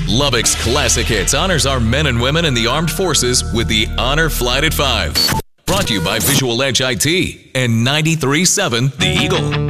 Lubbock's Classic Hits honors our men and women in the armed forces with the Honor Flight at 5. Brought to you by Visual Edge IT and 93.7 The Eagle.